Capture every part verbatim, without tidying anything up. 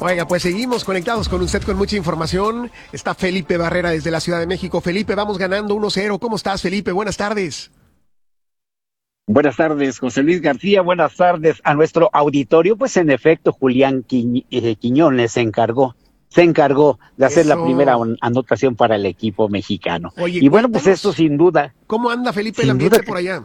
Oiga, pues seguimos conectados con usted con mucha información. Está Felipe Barrera desde la Ciudad de México. Felipe, vamos ganando uno cero. ¿Cómo estás, Felipe? Buenas tardes. Buenas tardes, José Luis García. Buenas tardes a nuestro auditorio. Pues en efecto, Julián Quiñ- eh, Quiñones se encargó, se encargó de hacer la primera Eso. on- anotación para el equipo mexicano. Oye, Y bueno, pues esto cuéntanos, sin duda, ¿cómo anda, Felipe, el sin duda ambiente que, por allá?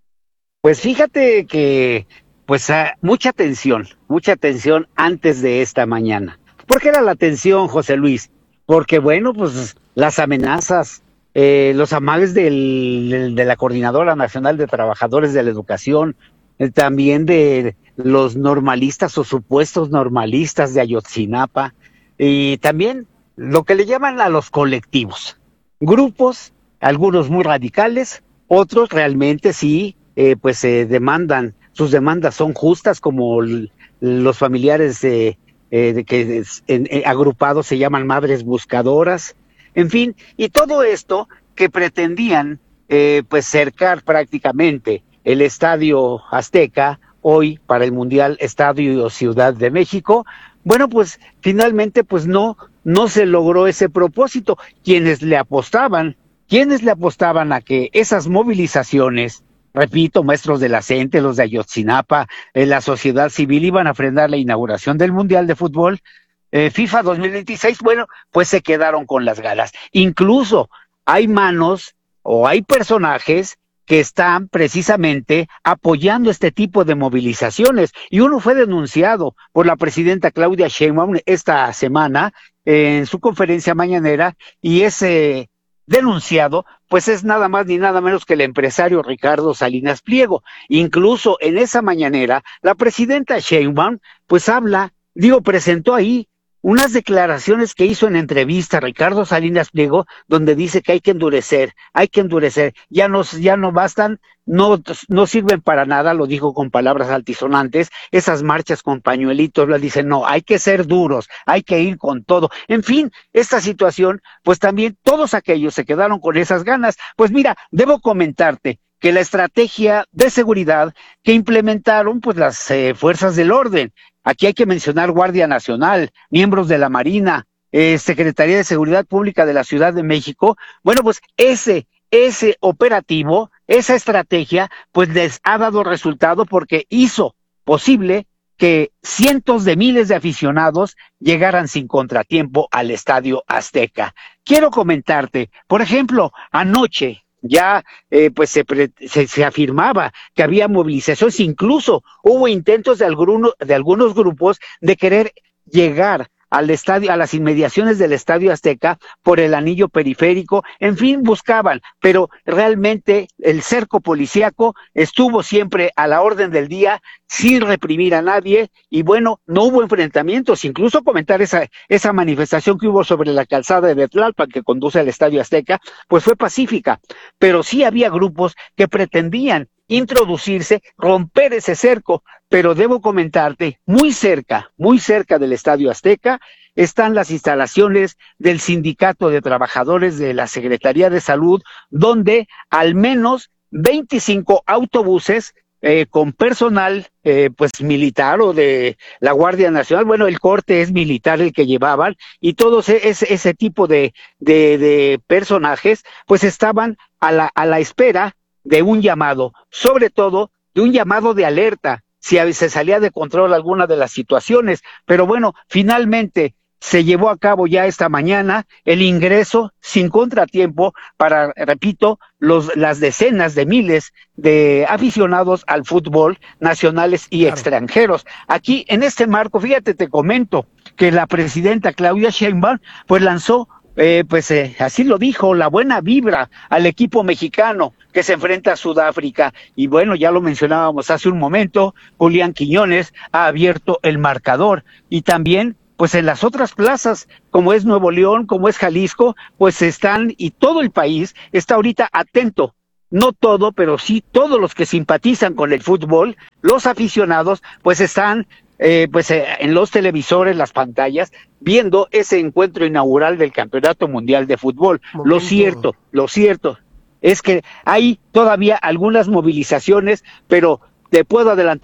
pues fíjate que, pues ah, mucha tensión, mucha tensión antes de esta mañana. ¿Por qué era la tensión, José Luis? Porque bueno, pues las amenazas, eh, los amagues del, del- de la Coordinadora Nacional de Trabajadores de la Educación, eh, también de los normalistas o supuestos normalistas de Ayotzinapa, y también lo que le llaman a los colectivos, grupos, algunos muy radicales, otros realmente sí, eh, pues se eh, demandan, sus demandas son justas, como l- los familiares de, eh, de que es- en- eh, agrupados se llaman madres buscadoras, en fin, y todo esto que pretendían eh, pues cercar prácticamente el Estadio Azteca hoy para el Mundial Estadio Ciudad de México. Bueno, pues finalmente pues no no se logró ese propósito. Quienes le apostaban, quienes le apostaban a que esas movilizaciones, repito, maestros de la CENTE, los de Ayotzinapa, eh, la sociedad civil, iban a frenar la inauguración del Mundial de Fútbol eh, FIFA dos mil veintiséis, bueno, pues se quedaron con las ganas. Incluso hay manos o hay personajes que están precisamente apoyando este tipo de movilizaciones. Y uno fue denunciado por la presidenta Claudia Sheinbaum esta semana eh, en su conferencia mañanera, y ese denunciado pues es nada más ni nada menos que el empresario Ricardo Salinas Pliego. Incluso en esa mañanera la presidenta Sheinbaum pues habla, digo, presentó ahí unas declaraciones que hizo en entrevista Ricardo Salinas Pliego, donde dice que hay que endurecer, hay que endurecer, ya no, ya no bastan, no, no sirven para nada, lo dijo con palabras altisonantes, esas marchas con pañuelitos, lo dice, no, hay que ser duros, hay que ir con todo. En fin, esta situación, pues también todos aquellos se quedaron con esas ganas. Pues mira, debo comentarte que la estrategia de seguridad que implementaron pues las eh, fuerzas del orden, aquí hay que mencionar Guardia Nacional, miembros de la Marina, eh, Secretaría de Seguridad Pública de la Ciudad de México, bueno, pues ese, ese operativo, esa estrategia, pues les ha dado resultado porque hizo posible que cientos de miles de aficionados llegaran sin contratiempo al Estadio Azteca. Quiero comentarte, por ejemplo, anoche ya eh, pues se, pre, se, se afirmaba que había movilizaciones, incluso hubo intentos de algunos, de algunos grupos de querer llegar al estadio, a las inmediaciones del Estadio Azteca por el anillo periférico, en fin, buscaban, pero realmente el cerco policíaco estuvo siempre a la orden del día, sin reprimir a nadie, y bueno, no hubo enfrentamientos. Incluso comentar esa, esa manifestación que hubo sobre la calzada de Tlalpan que conduce al Estadio Azteca, pues fue pacífica, pero sí había grupos que pretendían introducirse, romper ese cerco, pero debo comentarte, muy cerca, muy cerca del Estadio Azteca, están las instalaciones del Sindicato de Trabajadores de la Secretaría de Salud, donde al menos veinticinco autobuses eh, con personal eh, pues militar o de la Guardia Nacional, bueno, el corte es militar el que llevaban, y todos ese, ese tipo de, de, de personajes pues estaban a la, a la espera de un llamado, sobre todo de un llamado de alerta, si se salía de control alguna de las situaciones. Pero bueno, finalmente se llevó a cabo ya esta mañana el ingreso sin contratiempo para, repito, los, las decenas de miles de aficionados al fútbol nacionales y Claro. extranjeros. Aquí, en este marco, fíjate, te comento que la presidenta Claudia Sheinbaum pues lanzó eh, pues eh, así lo dijo, la buena vibra al equipo mexicano que se enfrenta a Sudáfrica. Y bueno, ya lo mencionábamos hace un momento, Julián Quiñones ha abierto el marcador, y también pues en las otras plazas, como es Nuevo León, como es Jalisco, pues están, y todo el país está ahorita atento. No todo, pero sí todos los que simpatizan con el fútbol, los aficionados, pues están eh, pues eh, en los televisores, las pantallas, viendo ese encuentro inaugural del Campeonato Mundial de Fútbol. Lo Momento. cierto, lo cierto es que hay todavía algunas movilizaciones, pero te puedo adelantar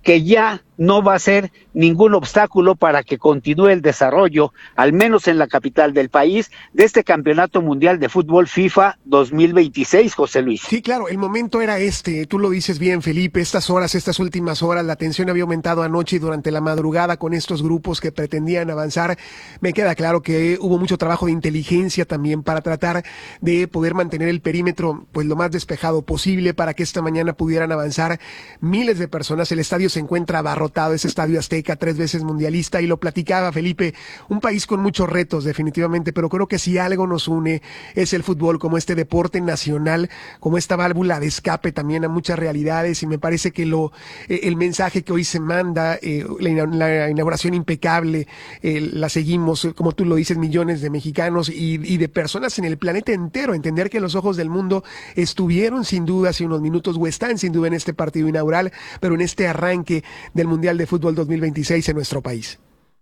que ya no va a ser ningún obstáculo para que continúe el desarrollo, al menos en la capital del país, de este Campeonato Mundial de Fútbol FIFA dos mil veintiséis, José Luis. Sí, claro, el momento era este, tú lo dices bien, Felipe, estas horas, estas últimas horas, la tensión había aumentado anoche y durante la madrugada con estos grupos que pretendían avanzar. Me queda claro que hubo mucho trabajo de inteligencia también para tratar de poder mantener el perímetro pues lo más despejado posible para que esta mañana pudieran avanzar miles de personas. El estadio se encuentra abarrotado, ese estadio Azteca, tres veces mundialista, y lo platicaba Felipe, un país con muchos retos definitivamente, pero creo que si algo nos une es el fútbol como este deporte nacional, como esta válvula de escape también a muchas realidades, y me parece que lo eh, el mensaje que hoy se manda, eh, la, la inauguración impecable, eh, la seguimos, como tú lo dices, millones de mexicanos y, y de personas en el planeta entero, entender que los ojos del mundo estuvieron sin duda hace unos minutos o están sin duda en este partido inaugural, pero en este arranque del Mundial de Fútbol dos mil veintiséis en nuestro país.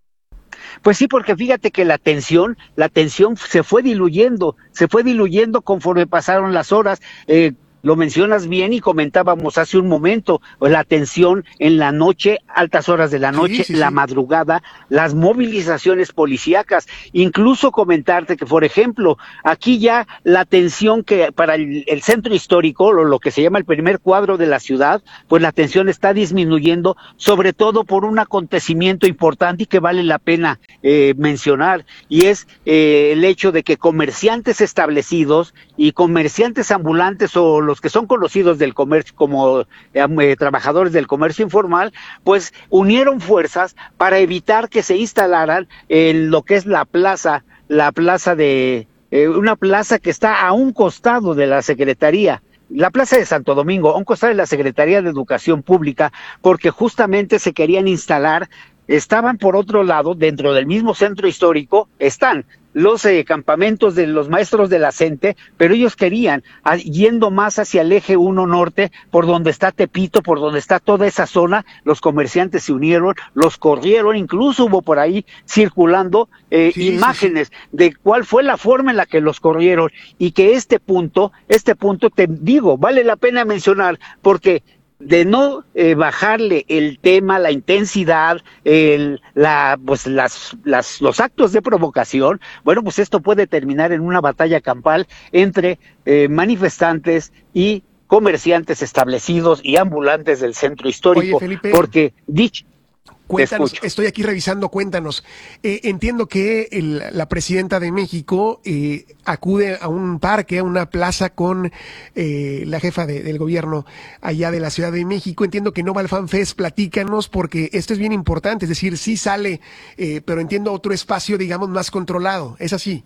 Pues sí, porque fíjate que la tensión, la tensión se fue diluyendo, se fue diluyendo conforme pasaron las horas. Eh, Lo mencionas bien y comentábamos hace un momento, la tensión en la noche, altas horas de la noche, sí, sí, la sí. madrugada, las movilizaciones policíacas, incluso comentarte que, por ejemplo, aquí ya la tensión que para el, el centro histórico, lo, lo que se llama el primer cuadro de la ciudad, pues la tensión está disminuyendo, sobre todo por un acontecimiento importante y que vale la pena eh, mencionar, y es eh, el hecho de que comerciantes establecidos y comerciantes ambulantes o los que son conocidos del comercio como eh, trabajadores del comercio informal, pues unieron fuerzas para evitar que se instalaran en lo que es la plaza, la plaza de, eh, una plaza que está a un costado de la Secretaría, la Plaza de Santo Domingo, a un costado de la Secretaría de Educación Pública, porque justamente se querían instalar. Estaban por otro lado, dentro del mismo centro histórico, están los eh, campamentos de los maestros de la CENTE, pero ellos querían, a, yendo más hacia el eje uno norte, por donde está Tepito, por donde está toda esa zona, los comerciantes se unieron, los corrieron, incluso hubo por ahí circulando eh, sí, imágenes sí, sí. de cuál fue la forma en la que los corrieron, y que este punto, este punto, te digo, vale la pena mencionar, porque de no eh, bajarle el tema, la intensidad, el, la, pues las, las, los actos de provocación, bueno, pues esto puede terminar en una batalla campal entre eh, manifestantes y comerciantes establecidos y ambulantes del centro histórico. Oye, Felipe, porque dicho... Cuéntanos, estoy aquí revisando, cuéntanos. Eh, entiendo que el, la presidenta de México eh, acude a un parque, a una plaza con eh, la jefa de, del gobierno allá de la Ciudad de México. Entiendo que no va al FanFest, platícanos, porque esto es bien importante, es decir, sí sale, eh, pero entiendo otro espacio, digamos, más controlado. ¿Es así?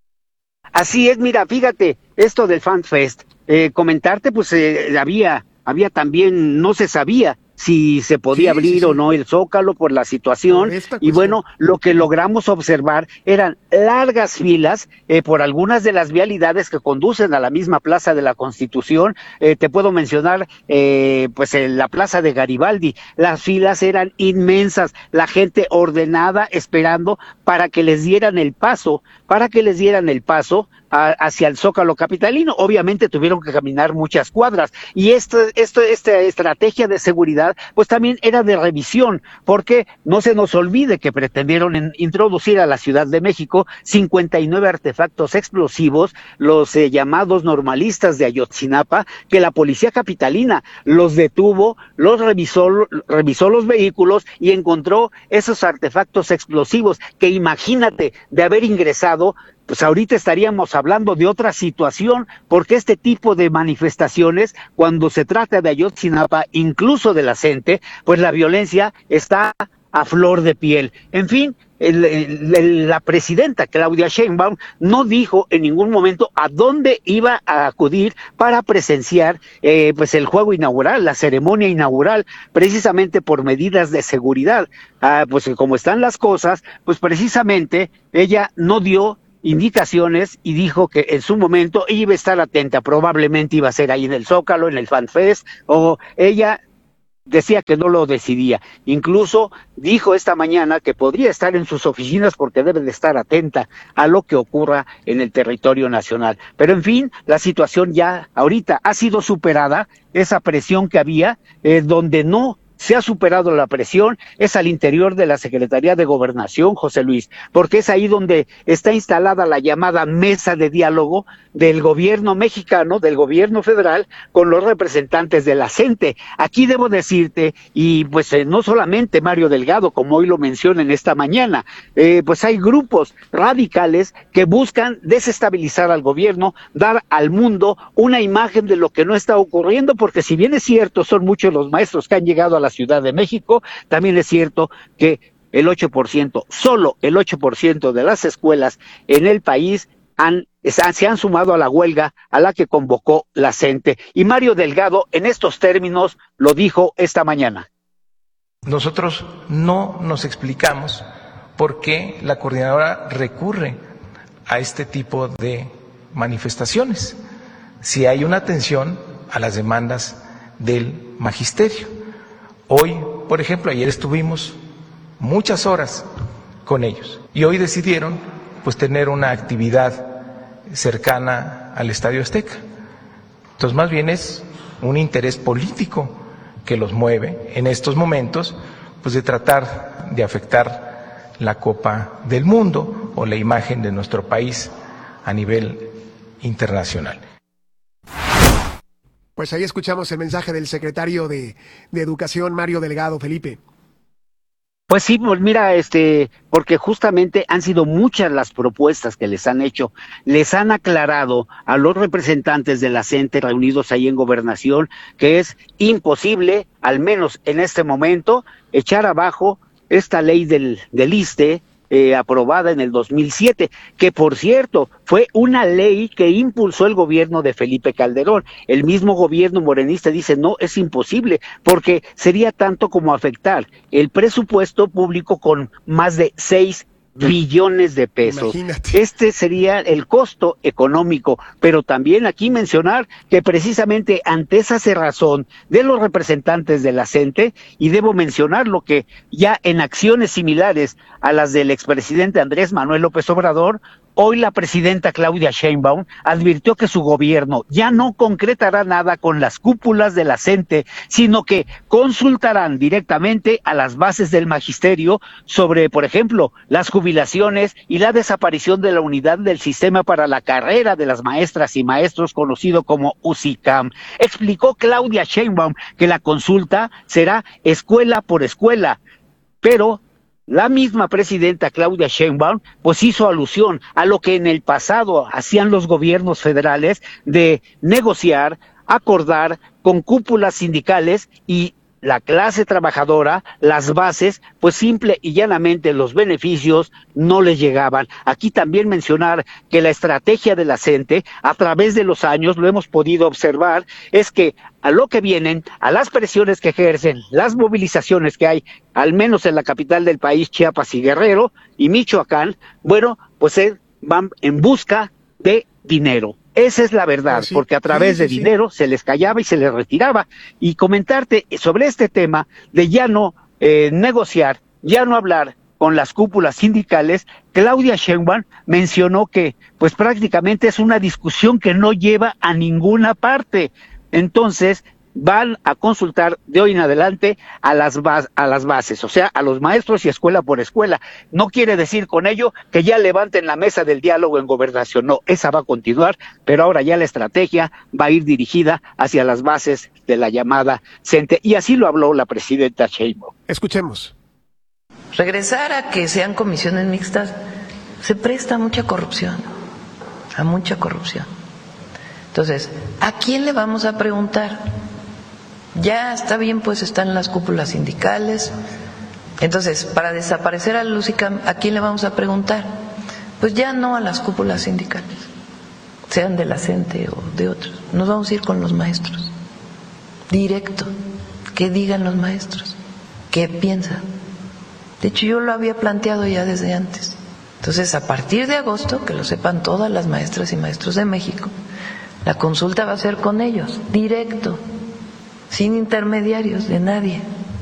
Así es, mira, fíjate, esto del FanFest, eh, comentarte, pues eh, había, había también, no se sabía si se podía sí, abrir sí, sí. o no el Zócalo por la situación, por y bueno, lo que logramos observar eran largas filas eh, por algunas de las vialidades que conducen a la misma Plaza de la Constitución. Eh, te puedo mencionar eh, pues en la Plaza de Garibaldi, las filas eran inmensas, la gente ordenada esperando para que les dieran el paso, para que les dieran el paso a, hacia el Zócalo capitalino. Obviamente tuvieron que caminar muchas cuadras, y esto, esto, esta estrategia de seguridad pues también era de revisión, porque no se nos olvide que pretendieron en, introducir a la Ciudad de México cincuenta y nueve artefactos explosivos, los eh, llamados normalistas de Ayotzinapa, que la policía capitalina los detuvo, los revisó, revisó los vehículos y encontró esos artefactos explosivos que, imagínate, de haber ingresado, pues ahorita estaríamos hablando de otra situación, porque este tipo de manifestaciones, cuando se trata de Ayotzinapa, incluso de la CENTE, pues la violencia está a flor de piel. En fin, el, el, el, la presidenta Claudia Sheinbaum no dijo en ningún momento a dónde iba a acudir para presenciar eh, pues el juego inaugural, la ceremonia inaugural, precisamente por medidas de seguridad. Ah, pues como están las cosas, pues precisamente ella no dio indicaciones y dijo que en su momento iba a estar atenta, probablemente iba a ser ahí en el Zócalo, en el FanFest, o ella decía que no lo decidía. Incluso dijo esta mañana que podría estar en sus oficinas porque debe de estar atenta a lo que ocurra en el territorio nacional. Pero en fin, la situación ya ahorita ha sido superada, esa presión que había, eh, donde no se ha superado la presión es al interior de la Secretaría de Gobernación, José Luis, porque es ahí donde está instalada la llamada mesa de diálogo del gobierno mexicano, del gobierno federal, con los representantes de la CENTE. Aquí debo decirte, y pues eh, no solamente Mario Delgado, como hoy lo mencionan esta mañana, eh, pues hay grupos radicales que buscan desestabilizar al gobierno, dar al mundo una imagen de lo que no está ocurriendo, porque si bien es cierto, son muchos los maestros que han llegado a la Ciudad de México, también es cierto que el ocho por ciento, solo el ocho por ciento de las escuelas en el país han, se han sumado a la huelga a la que convocó la CENTE. Y Mario Delgado en estos términos lo dijo esta mañana. Nosotros no nos explicamos por qué la coordinadora recurre a este tipo de manifestaciones, si hay una atención a las demandas del magisterio. Hoy, por ejemplo, ayer estuvimos muchas horas con ellos y hoy decidieron pues tener una actividad cercana al Estadio Azteca. Entonces, más bien es un interés político que los mueve en estos momentos, pues de tratar de afectar la Copa del Mundo o la imagen de nuestro país a nivel internacional. Pues ahí escuchamos el mensaje del secretario de, de Educación, Mario Delgado, Felipe. Pues sí, pues mira, este, porque justamente han sido muchas las propuestas que les han hecho, les han aclarado a los representantes de la CENTE reunidos ahí en Gobernación que es imposible, al menos en este momento, echar abajo esta ley del, del ISSSTE, Eh, aprobada en el dos mil siete, que por cierto fue una ley que impulsó el gobierno de Felipe Calderón. El mismo gobierno morenista dice no, es imposible, porque sería tanto como afectar el presupuesto público con más de seis billones de pesos. Imagínate. Este sería el costo económico, pero también aquí mencionar que precisamente ante esa cerrazón de los representantes de la CENTE, y debo mencionar lo que ya en acciones similares a las del expresidente Andrés Manuel López Obrador, hoy la presidenta Claudia Sheinbaum advirtió que su gobierno ya no concretará nada con las cúpulas de la CENTE, sino que consultarán directamente a las bases del magisterio sobre, por ejemplo, las jubilaciones y la desaparición de la unidad del sistema para la carrera de las maestras y maestros, conocido como U S I C A M. Explicó Claudia Sheinbaum que la consulta será escuela por escuela, pero la misma presidenta Claudia Sheinbaum pues hizo alusión a lo que en el pasado hacían los gobiernos federales de negociar, acordar con cúpulas sindicales y la clase trabajadora, las bases, pues simple y llanamente los beneficios no les llegaban. Aquí también mencionar que la estrategia de la CENTE, a través de los años, lo hemos podido observar, es que a lo que vienen, a las presiones que ejercen, las movilizaciones que hay, al menos en la capital del país, Chiapas y Guerrero, y Michoacán, bueno, pues eh, van en busca de dinero. Esa es la verdad, sí, porque a través sí, sí, de dinero sí. se les callaba y se les retiraba. Y comentarte sobre este tema de ya no eh, negociar, ya no hablar con las cúpulas sindicales, Claudia Sheinbaum mencionó que pues prácticamente es una discusión que no lleva a ninguna parte. Entonces van a consultar de hoy en adelante a las bas- a las bases, o sea, a los maestros y escuela por escuela. No quiere decir con ello que ya levanten la mesa del diálogo en Gobernación, no, esa va a continuar, pero ahora ya la estrategia va a ir dirigida hacia las bases de la llamada CENTE, y así lo habló la presidenta Sheinbaum. Escuchemos. Regresar a que sean comisiones mixtas se presta a mucha corrupción, a mucha corrupción. Entonces, ¿a quién le vamos a preguntar? Ya está bien, pues están las cúpulas sindicales. Entonces, para desaparecer al U S I C A M, ¿a quién le vamos a preguntar? Pues ya no a las cúpulas sindicales, sean de la CENTE o de otros. Nos vamos a ir con los maestros, directo, que digan los maestros, qué piensan. De hecho, yo lo había planteado ya desde antes. Entonces, a partir de agosto, que lo sepan todas las maestras y maestros de México, la consulta va a ser con ellos, directo, sin intermediarios de nadie.